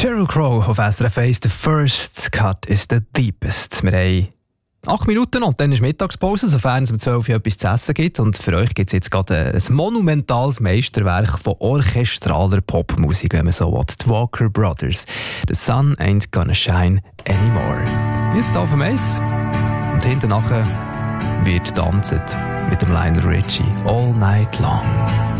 Sheryl Crow auf SRF 1, «The first cut is the deepest». Wir haben 8 Minuten und dann ist Mittagspause, sofern es um 12 Uhr etwas zu essen gibt. Und für euch gibt es jetzt gerade ein monumentales Meisterwerk von orchestraler Popmusik, wenn man so will. Die Walker Brothers. «The sun ain't gonna shine anymore». Jetzt auf dem Eis. Und hinten nachher wird tanzt mit dem Lionel Richie. «All night long».